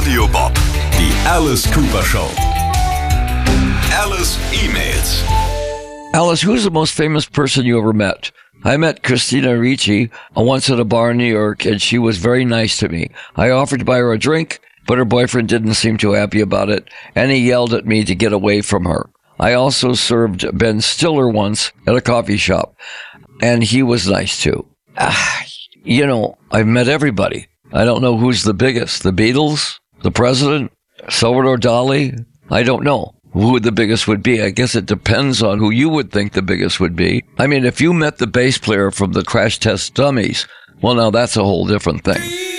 Radio Bob, die Alice Cooper Show. Alice emails. Alice, who's the most famous person you ever met? I met Christina Ricci once at a bar in New York, and she was very nice to me. I offered to buy her a drink, but her boyfriend didn't seem too happy about it, and he yelled at me to get away from her. I also served Ben Stiller once at a coffee shop, and he was nice too. I've met everybody. I don't know who's the biggest. The Beatles? The President? Salvador Dali? I don't know who the biggest would be. I guess it depends on who you would think the biggest would be. I mean, if you met the bass player from the Crash Test Dummies, well, now that's a whole different thing.